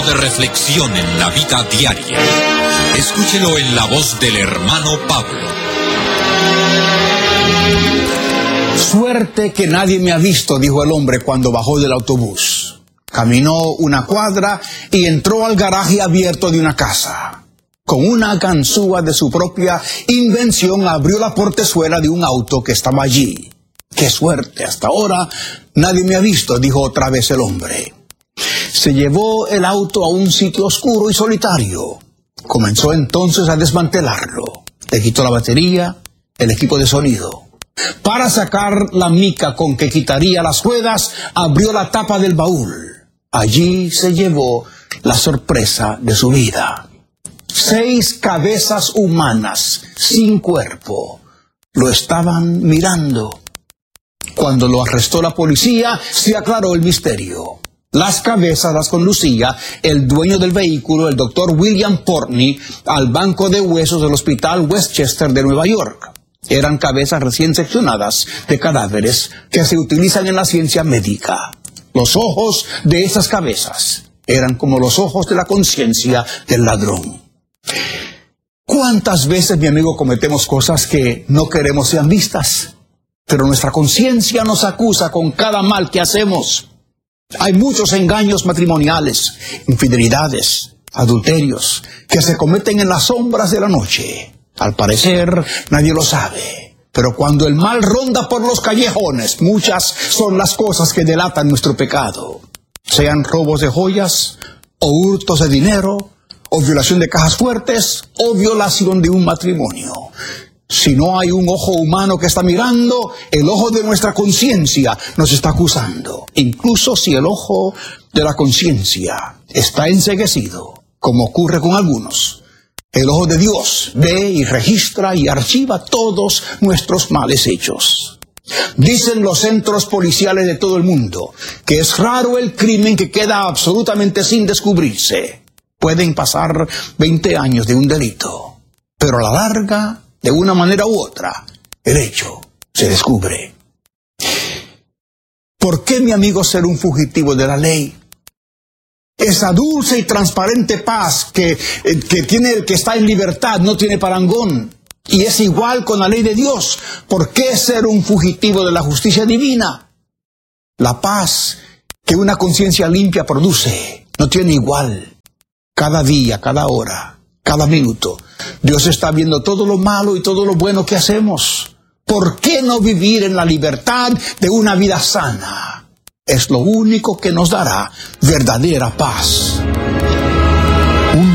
de reflexión en la vida diaria. Escúchelo en la voz del hermano Pablo. Suerte que nadie me ha visto, dijo el hombre cuando bajó del autobús. Caminó una cuadra y entró al garaje abierto de una casa. Con una ganzúa de su propia invención abrió la portezuela de un auto que estaba allí. ¡Qué suerte! Hasta ahora nadie me ha visto, dijo otra vez el hombre. Se llevó el auto a un sitio oscuro y solitario. Comenzó entonces a desmantelarlo. Le quitó la batería, el equipo de sonido. Para sacar la mica con que quitaría las ruedas, abrió la tapa del baúl. Allí se llevó la sorpresa de su vida. 6 cabezas humanas, sin cuerpo, lo estaban mirando. Cuando lo arrestó la policía, se aclaró el misterio. Las cabezas las conducía el dueño del vehículo, el doctor William Portney, al banco de huesos del hospital Westchester de Nueva York. Eran cabezas recién seccionadas de cadáveres que se utilizan en la ciencia médica. Los ojos de esas cabezas eran como los ojos de la conciencia del ladrón. ¿Cuántas veces, mi amigo, cometemos cosas que no queremos sean vistas? Pero nuestra conciencia nos acusa con cada mal que hacemos. Hay muchos engaños matrimoniales, infidelidades, adulterios, que se cometen en las sombras de la noche. Al parecer, nadie lo sabe. Pero cuando el mal ronda por los callejones, muchas son las cosas que delatan nuestro pecado. Sean robos de joyas, o hurtos de dinero, o violación de cajas fuertes, o violación de un matrimonio. Si no hay un ojo humano que está mirando, el ojo de nuestra conciencia nos está acusando. Incluso si el ojo de la conciencia está enceguecido, como ocurre con algunos, el ojo de Dios ve y registra y archiva todos nuestros males hechos. Dicen los centros policiales de todo el mundo que es raro el crimen que queda absolutamente sin descubrirse. Pueden pasar 20 años de un delito, pero a la larga, de una manera u otra, el hecho se descubre. ¿Por qué, mi amigo, ser un fugitivo de la ley? Esa dulce y transparente paz que tiene el que está en libertad no tiene parangón. Y es igual con la ley de Dios. ¿Por qué ser un fugitivo de la justicia divina? La paz que una conciencia limpia produce no tiene igual. Cada día, cada hora, cada minuto, Dios está viendo todo lo malo y todo lo bueno que hacemos. ¿Por qué no vivir en la libertad de una vida sana? Es lo único que nos dará verdadera paz.